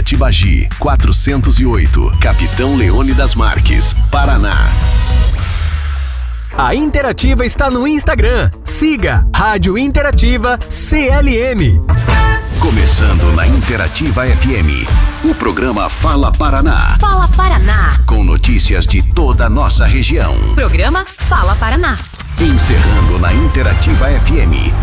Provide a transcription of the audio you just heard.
Itibagi, 408, Capitão Leônidas Marques, Paraná. A Interativa está no Instagram. Siga Rádio Interativa CLM. Começando na Interativa FM, o programa Fala Paraná. Fala Paraná. Com notícias de toda a nossa região. Programa Fala Paraná. Encerrando na Interativa FM,